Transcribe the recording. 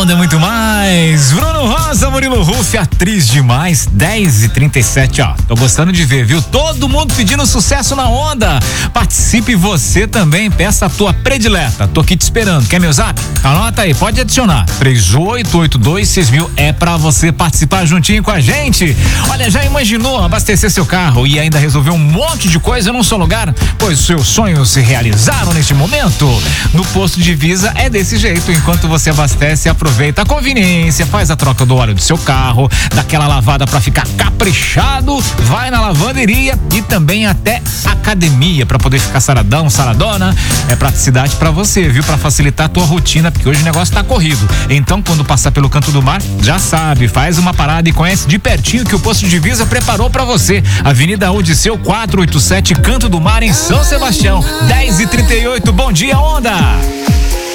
Onda é muito mais. Bruno Rosa, Murilo Ruff, atriz demais, 10h37, ó. Tô gostando de ver, viu? Todo mundo pedindo sucesso na Onda. Participe você também, peça a tua predileta. Tô aqui te esperando. Quer meu zap? Anota aí, pode adicionar. 38826000 é pra você participar juntinho com a gente. Olha, já imaginou abastecer seu carro e ainda resolver um monte de coisa num só lugar? Pois seus sonhos se realizaram neste momento. No posto Divisa é desse jeito. Enquanto você abastece, aproveita a conveniência, faz a troca do óleo do seu carro, dá aquela lavada pra ficar caprichado, vai na lavanderia e também até academia pra poder ficar saradão, saradona. É praticidade pra você, viu? Pra facilitar a tua rotina, porque hoje o negócio tá corrido. Então, quando passar pelo Canto do Mar, já sabe, faz uma parada e conhece de pertinho que o posto Divisa preparou pra você. Avenida Odisseu 487, Canto do Mar, em São Sebastião. 10h38, bom dia, Onda!